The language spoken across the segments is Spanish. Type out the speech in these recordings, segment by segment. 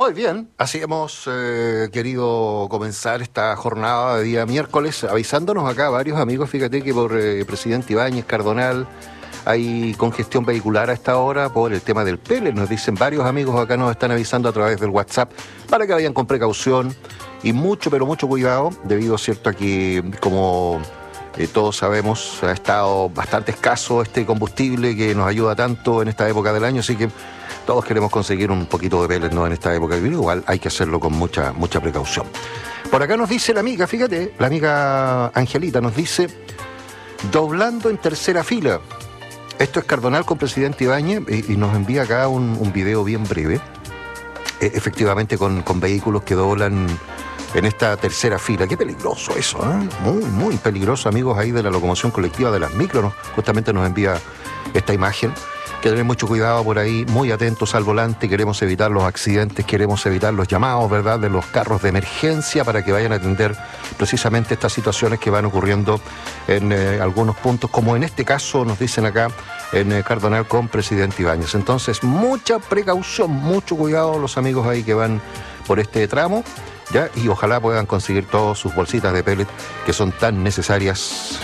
Muy bien, así hemos querido comenzar esta jornada de día miércoles, avisándonos acá varios amigos, fíjate que por Presidente Ibáñez, Cardonal, hay congestión vehicular a esta hora por el tema del pellet, nos dicen varios amigos acá, nos están avisando a través del WhatsApp para que vayan con precaución y mucho, pero mucho cuidado, debido, cierto, a que como todos sabemos, ha estado bastante escaso este combustible que nos ayuda tanto en esta época del año, así que todos queremos conseguir un poquito de pellet, ¿no? En esta época, pero igual hay que hacerlo con mucha precaución. Por acá nos dice la amiga, fíjate, la amiga Angelita nos dice, doblando en tercera fila. Esto es Cardonal con Presidente Ibáñez y nos envía acá un video bien breve, efectivamente con vehículos que doblan en esta tercera fila. Qué peligroso eso, ¿eh? Muy peligroso, amigos ahí de la locomoción colectiva de las micros, ¿no? Justamente nos envía esta imagen. Que tener mucho cuidado por ahí, muy atentos al volante, queremos evitar los accidentes, queremos evitar los llamados, ¿verdad?, de los carros de emergencia para que vayan a atender precisamente estas situaciones que van ocurriendo en algunos puntos, como en este caso nos dicen acá en Cardonal con Presidente Ibáñez. Entonces, mucha precaución, mucho cuidado los amigos ahí que van por este tramo, ¿ya? Y ojalá puedan conseguir todas sus bolsitas de pellet que son tan necesarias,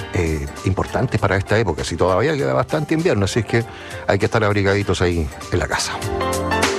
importantes para esta época. Si todavía queda bastante invierno, así es que hay que estar abrigaditos ahí en la casa.